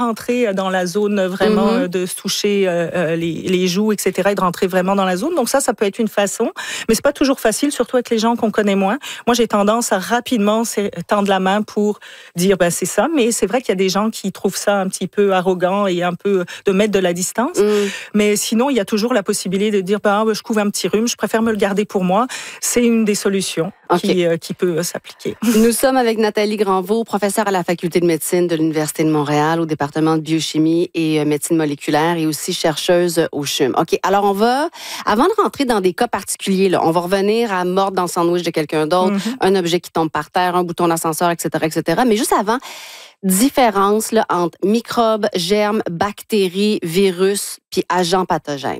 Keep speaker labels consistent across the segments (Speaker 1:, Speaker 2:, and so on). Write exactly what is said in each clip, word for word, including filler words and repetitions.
Speaker 1: rentrer dans la zone vraiment, mm-hmm. de se toucher euh, les, les joues, et cetera, et de rentrer vraiment dans la zone. Donc ça, ça peut être une façon, mais c'est pas toujours facile, surtout avec les gens qu'on connaît moins. Moi, j'ai tendance à rapidement tendre la main pour dire, ben c'est ça, mais c'est vrai qu'il y a des gens qui trouvent ça un petit peu arrogant et un peu de mettre de la distance. Mm. Mais sinon, il y a toujours la possibilité de dire, ben, je couvre un petit rhume, je préfère me le garder pour moi. C'est une des solutions okay. qui, euh, qui peut s'appliquer.
Speaker 2: Nous sommes avec Nathalie Granvaux, professeure à la Faculté de médecine de l'Université de Montréal, au département de biochimie et euh, médecine moléculaire, et aussi chercheuse au C H U M. OK, alors on va, avant de rentrer dans des cas particuliers, là, on va revenir à mordre dans le sandwich de quelqu'un d'autre, mm-hmm. un objet qui tombe par terre, un bouton d'ascenseur, et cetera, et cetera. Mais juste avant, différence là, entre microbes, germes, bactéries, virus, puis agents pathogènes.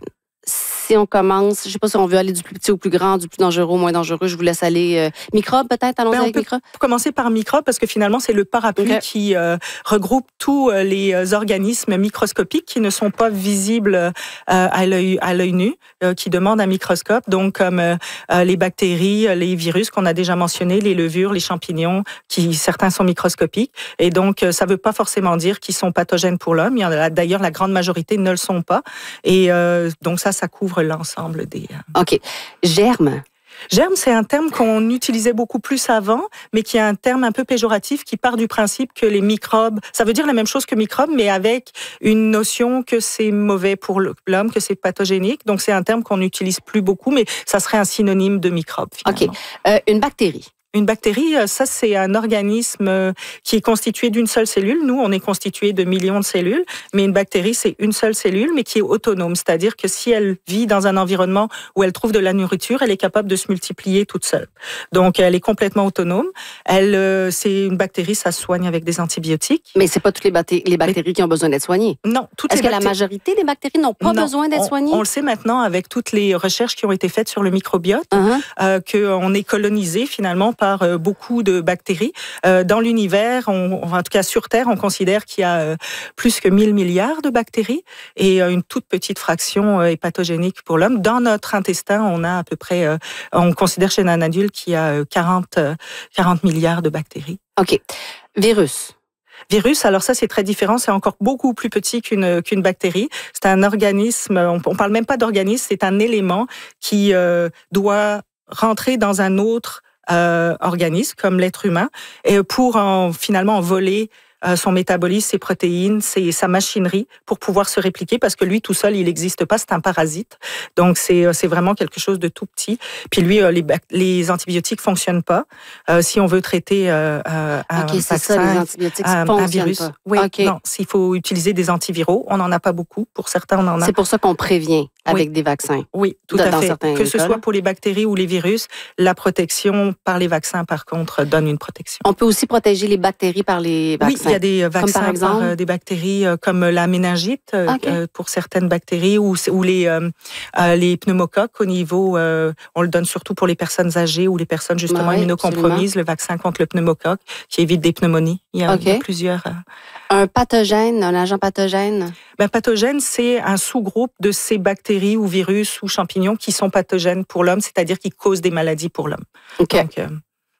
Speaker 2: Si on commence, je ne sais pas si on veut aller du plus petit au plus grand, du plus dangereux au moins dangereux, je vous laisse aller. Euh, microbes peut-être, allons-y ben, avec microbes.
Speaker 1: On peut commencer par microbes parce que finalement, c'est le parapluie okay. qui euh, regroupe tous les organismes microscopiques qui ne sont pas visibles euh, à l'œil, à l'œil nu, euh, qui demandent un microscope, donc comme euh, les bactéries, les virus qu'on a déjà mentionnés, les levures, les champignons, qui certains sont microscopiques. Et donc, ça ne veut pas forcément dire qu'ils sont pathogènes pour l'homme. Il y en a, d'ailleurs, la grande majorité ne le sont pas. Et euh, donc ça, ça couvre l'ensemble des...
Speaker 2: OK. Germes.
Speaker 1: Germe, c'est un terme qu'on utilisait beaucoup plus avant, mais qui est un terme un peu péjoratif qui part du principe que les microbes, ça veut dire la même chose que microbes, mais avec une notion que c'est mauvais pour l'homme, que c'est pathogénique. Donc, c'est un terme qu'on n'utilise plus beaucoup, mais ça serait un synonyme de microbe, finalement.
Speaker 2: OK. Euh, une bactérie.
Speaker 1: Une bactérie, ça, c'est un organisme qui est constitué d'une seule cellule. Nous, on est constitué de millions de cellules, mais une bactérie, c'est une seule cellule, mais qui est autonome. C'est-à-dire que si elle vit dans un environnement où elle trouve de la nourriture, elle est capable de se multiplier toute seule. Donc, elle est complètement autonome. Elle, c'est une bactérie, ça se soigne avec des antibiotiques.
Speaker 2: Mais c'est pas toutes les, bacté- les bactéries mais... qui ont besoin d'être soignées.
Speaker 1: Non, toutes
Speaker 2: Est-ce
Speaker 1: les
Speaker 2: que
Speaker 1: bactéries...
Speaker 2: la majorité des bactéries n'ont pas
Speaker 1: non,
Speaker 2: besoin d'être
Speaker 1: on,
Speaker 2: soignées?
Speaker 1: On le sait maintenant avec toutes les recherches qui ont été faites sur le microbiote, uh-huh. euh, qu'on est colonisé finalement par euh, beaucoup de bactéries. Euh, dans l'univers, on, en tout cas sur Terre, on considère qu'il y a euh, plus que mille milliards de bactéries et euh, une toute petite fraction euh, est pathogénique pour l'homme. Dans notre intestin, on a à peu près, euh, on considère chez un adulte qu'il y a euh, quarante, euh, quarante milliards de bactéries.
Speaker 2: OK. Virus.
Speaker 1: Virus, alors ça c'est très différent, c'est encore beaucoup plus petit qu'une qu'une bactérie. C'est un organisme, on, on parle même pas d'organisme, c'est un élément qui euh, doit rentrer dans un autre Euh, organisme comme l'être humain et pour en, finalement en voler euh, son métabolisme, ses protéines, ses, sa machinerie pour pouvoir se répliquer parce que lui tout seul il n'existe pas, c'est un parasite. Donc c'est c'est vraiment quelque chose de tout petit. Puis lui euh, les, les antibiotiques fonctionnent pas. Euh, si on veut traiter euh, euh, un
Speaker 2: okay,
Speaker 1: vaccin,
Speaker 2: c'est ça, les antibiotiques
Speaker 1: un, un virus,
Speaker 2: pas.
Speaker 1: oui,
Speaker 2: okay.
Speaker 1: non, s'il faut utiliser des antiviraux, on n'en a pas beaucoup. Pour certains, on en a.
Speaker 2: C'est pour ça qu'on prévient avec
Speaker 1: oui.
Speaker 2: des vaccins.
Speaker 1: Oui, tout
Speaker 2: dans,
Speaker 1: à fait.
Speaker 2: Dans
Speaker 1: que ce soit pour les bactéries ou les virus, la protection par les vaccins, par contre, donne une protection.
Speaker 2: On peut aussi protéger les bactéries par les vaccins.
Speaker 1: Oui, il y a des vaccins
Speaker 2: comme par, exemple?
Speaker 1: par euh, des bactéries euh, comme la méningite okay. euh, pour certaines bactéries ou, ou les, euh, euh, les pneumocoques au niveau, euh, on le donne surtout pour les personnes âgées ou les personnes justement bah oui, immunocompromises, absolument. Le vaccin contre le pneumocoque qui évite des pneumonies. Il y a, okay. il y a plusieurs... Euh...
Speaker 2: Un pathogène, un agent pathogène?
Speaker 1: Ben, pathogène, c'est un sous-groupe de ces bactéries ou virus ou champignons qui sont pathogènes pour l'homme, c'est-à-dire qui causent des maladies pour l'homme.
Speaker 2: OK. Donc, euh...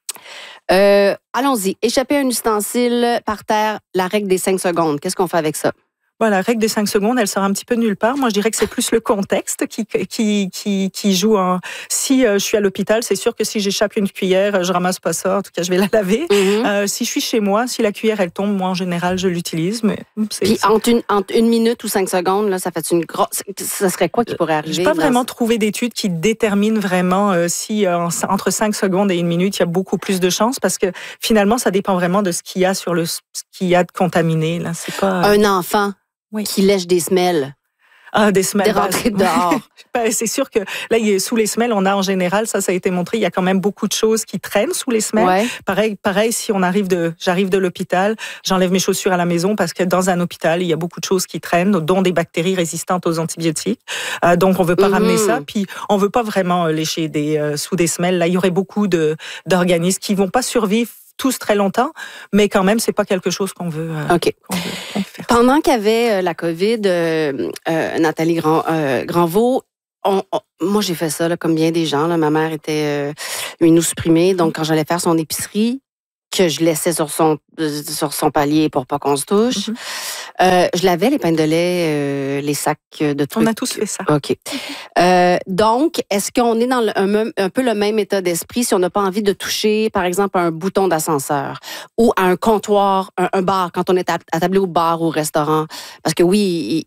Speaker 2: Euh, allons-y. Échapper un ustensile par terre, la règle des cinq secondes. Qu'est-ce qu'on fait avec ça?
Speaker 1: Voilà, la règle des cinq secondes, elle sort un petit peu nulle part. Moi, je dirais que c'est plus le contexte qui qui qui, qui joue. En... Si euh, je suis à l'hôpital, c'est sûr que si j'échappe une cuillère, je ramasse pas ça. En tout cas, je vais la laver. Mm-hmm. Euh, si je suis chez moi, si la cuillère elle tombe, moi en général, je l'utilise. Mais c'est,
Speaker 2: puis
Speaker 1: c'est...
Speaker 2: entre une entre une minute ou cinq secondes, là, ça fait une grosse. Ça serait quoi qui pourrait arriver?
Speaker 1: J'ai pas vraiment trouvé d'études qui déterminent vraiment euh, si euh, entre cinq secondes et une minute, il y a beaucoup plus de chances parce que finalement, ça dépend vraiment de ce qu'il y a sur le ce qu'il y a de contaminé. Là, c'est pas
Speaker 2: un enfant. Oui. Qui lèche des semelles.
Speaker 1: Ah, des semelles.
Speaker 2: Des rentrées dehors.
Speaker 1: C'est sûr que là, il y a, sous les semelles, on a en général, ça, ça a été montré, il y a quand même beaucoup de choses qui traînent sous les semelles. Ouais. Pareil, pareil, si on arrive de, j'arrive de l'hôpital, j'enlève mes chaussures à la maison parce que dans un hôpital, il y a beaucoup de choses qui traînent, dont des bactéries résistantes aux antibiotiques. Euh, donc, on veut pas mm-hmm. ramener ça. Puis, on veut pas vraiment lécher des, euh, sous des semelles. Là, il y aurait beaucoup de, d'organismes qui vont pas survivre tous très longtemps, mais quand même, c'est pas quelque chose qu'on veut, euh,
Speaker 2: okay.
Speaker 1: qu'on veut, qu'on veut faire.
Speaker 2: Pendant qu'il y avait euh, la COVID, euh, euh, Nathalie Grand, euh, Granvaux, on, on, moi, j'ai fait ça, là, comme bien des gens. Là, ma mère était euh, immunosupprimée, donc quand j'allais faire son épicerie, que je laissais sur son, sur son palier pour pas qu'on se touche, mm-hmm. Euh, je l'avais, les pains de lait, euh, les sacs de trucs.
Speaker 1: On a tous fait ça.
Speaker 2: OK. Euh, donc, est-ce qu'on est dans le, un, un peu le même état d'esprit si on n'a pas envie de toucher, par exemple, un bouton d'ascenseur ou à un comptoir, un, un bar, quand on est attablé au bar ou au restaurant? Parce que oui,